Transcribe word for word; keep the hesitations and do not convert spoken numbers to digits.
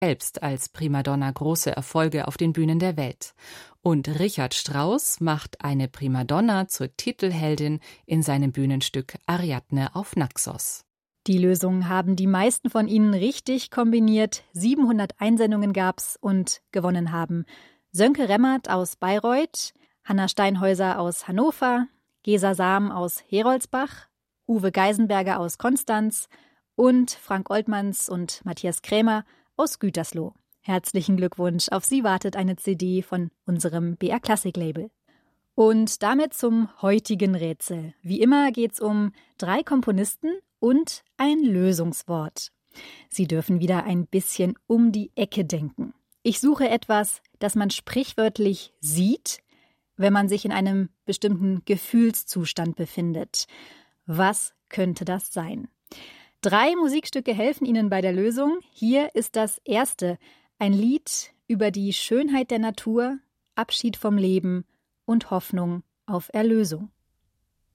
selbst als Primadonna große Erfolge auf den Bühnen der Welt. Und Richard Strauss macht eine Primadonna zur Titelheldin in seinem Bühnenstück Ariadne auf Naxos. Die Lösung haben die meisten von Ihnen richtig kombiniert. siebenhundert Einsendungen gab's und gewonnen haben Sönke Remmert aus Bayreuth, Hanna Steinhäuser aus Hannover, Gesa Sam aus Heroldsbach, Uwe Geisenberger aus Konstanz und Frank Oltmanns und Matthias Krämer aus Gütersloh. Herzlichen Glückwunsch, auf Sie wartet eine C D von unserem B R Classic Label. Und damit zum heutigen Rätsel. Wie immer geht's um drei Komponisten und ein Lösungswort. Sie dürfen wieder ein bisschen um die Ecke denken. Ich suche etwas, das man sprichwörtlich sieht, wenn man sich in einem bestimmten Gefühlszustand befindet. Was könnte das sein? Drei Musikstücke helfen Ihnen bei der Lösung. Hier ist das erste, ein Lied über die Schönheit der Natur, Abschied vom Leben und Hoffnung auf Erlösung.